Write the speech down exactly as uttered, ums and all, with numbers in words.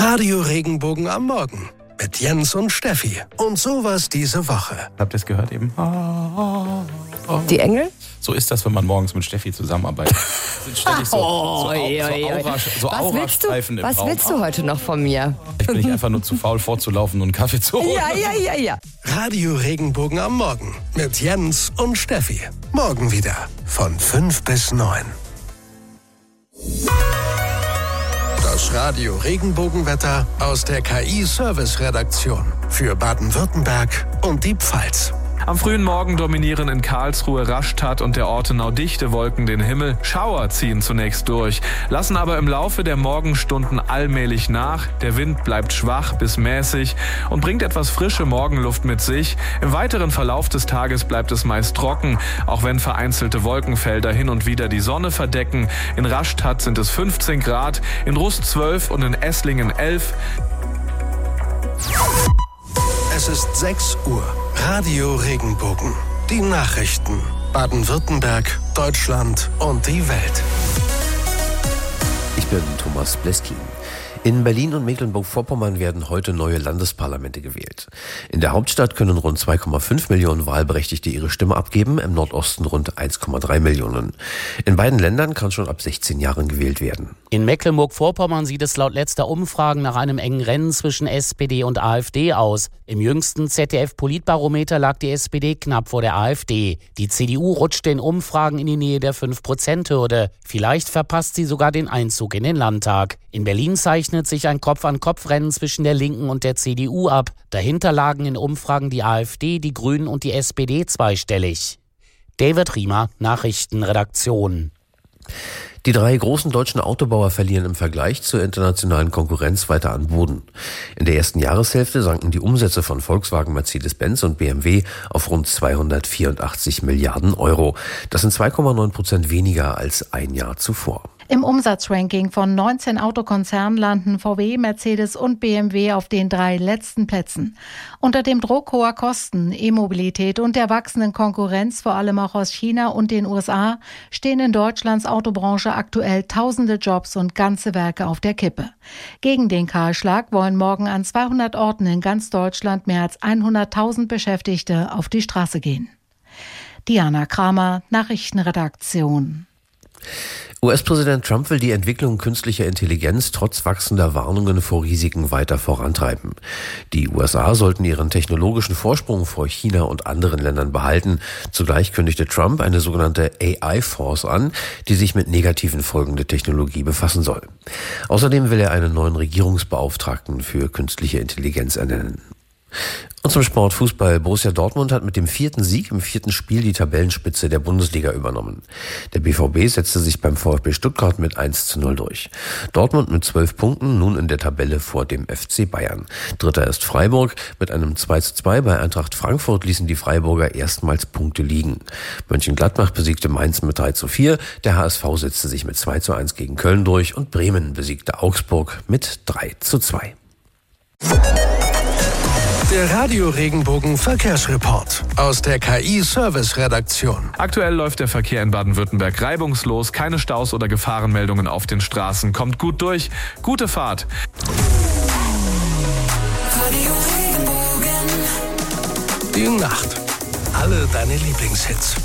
Radio Regenbogen am Morgen mit Jens und Steffi. Und sowas diese Woche. Habt ihr es gehört eben? Die Engel? So ist das, wenn man morgens mit Steffi zusammenarbeitet. Sind ständig so, Oh, so, Au- oi, oi, so, oi. Aura, so Was willst du, Aurastreifen im was Raum. willst du heute noch von mir? Ich bin nicht einfach nur zu faul vorzulaufen und einen Kaffee zu holen. Ja, ja, ja, ja. Radio Regenbogen am Morgen mit Jens und Steffi. Morgen wieder von fünf bis neun. Das Radio Regenbogenwetter aus der K I-Service-Redaktion für Baden-Württemberg und die Pfalz. Am frühen Morgen dominieren in Karlsruhe, Rastatt und der Ortenau dichte Wolken den Himmel. Schauer ziehen zunächst durch, lassen aber im Laufe der Morgenstunden allmählich nach. Der Wind bleibt schwach bis mäßig und bringt etwas frische Morgenluft mit sich. Im weiteren Verlauf des Tages bleibt es meist trocken, auch wenn vereinzelte Wolkenfelder hin und wieder die Sonne verdecken. In Rastatt sind es fünfzehn Grad, in Rust zwölf und in Esslingen elf. Es ist sechs Uhr. Radio Regenbogen. Die Nachrichten. Baden-Württemberg, Deutschland und die Welt. Ich bin Thomas Bleskin. In Berlin und Mecklenburg-Vorpommern werden heute neue Landesparlamente gewählt. In der Hauptstadt können rund zwei Komma fünf Millionen Wahlberechtigte ihre Stimme abgeben, im Nordosten rund eins Komma drei Millionen. In beiden Ländern kann schon ab sechzehn Jahren gewählt werden. In Mecklenburg-Vorpommern sieht es laut letzter Umfragen nach einem engen Rennen zwischen S P D und AfD aus. Im jüngsten Z D F-Politbarometer lag die S P D knapp vor der AfD. Die C D U rutschte in Umfragen in die Nähe der fünf Prozent Hürde. Vielleicht verpasst sie sogar den Einzug in den Landtag. In Berlin zeichnet sich ein Kopf-an-Kopf-Rennen zwischen der Linken und der C D U ab. Dahinter lagen in Umfragen die AfD, die Grünen und die S P D zweistellig. David Riemer, Nachrichtenredaktion. Die drei großen deutschen Autobauer verlieren im Vergleich zur internationalen Konkurrenz weiter an Boden. In der ersten Jahreshälfte sanken die Umsätze von Volkswagen, Mercedes-Benz und B M W auf rund zweihundertvierundachtzig Milliarden Euro. Das sind zwei Komma neun Prozent weniger als ein Jahr zuvor. Im Umsatzranking von neunzehn Autokonzernen landen V W, Mercedes und B M W auf den drei letzten Plätzen. Unter dem Druck hoher Kosten, E-Mobilität und der wachsenden Konkurrenz, vor allem auch aus China und den U S A, stehen in Deutschlands Autobranche aktuell tausende Jobs und ganze Werke auf der Kippe. Gegen den Kahlschlag wollen morgen an zweihundert Orten in ganz Deutschland mehr als hunderttausend Beschäftigte auf die Straße gehen. Diana Kramer, Nachrichtenredaktion. U S-Präsident Trump will die Entwicklung künstlicher Intelligenz trotz wachsender Warnungen vor Risiken weiter vorantreiben. Die U S A sollten ihren technologischen Vorsprung vor China und anderen Ländern behalten. Zugleich kündigte Trump eine sogenannte A I-Force an, die sich mit negativen Folgen der Technologie befassen soll. Außerdem will er einen neuen Regierungsbeauftragten für künstliche Intelligenz ernennen. Und zum Sport Fußball. Borussia Dortmund hat mit dem vierten Sieg im vierten Spiel die Tabellenspitze der Bundesliga übernommen. Der B V B setzte sich beim VfB Stuttgart mit eins zu null durch. Dortmund mit zwölf Punkten, nun in der Tabelle vor dem F C Bayern. Dritter ist Freiburg. Mit einem zwei zu zwei bei Eintracht Frankfurt ließen die Freiburger erstmals Punkte liegen. Mönchengladbach besiegte Mainz mit drei zu vier. Der H S V setzte sich mit zwei zu eins gegen Köln durch und Bremen besiegte Augsburg mit drei zu zwei. Der Radio Regenbogen Verkehrsreport aus der K I-Service-Redaktion. Aktuell läuft der Verkehr in Baden-Württemberg reibungslos. Keine Staus oder Gefahrenmeldungen auf den Straßen. Kommt gut durch. Gute Fahrt. Radio Regenbogen. Die Nacht. Alle deine Lieblingshits.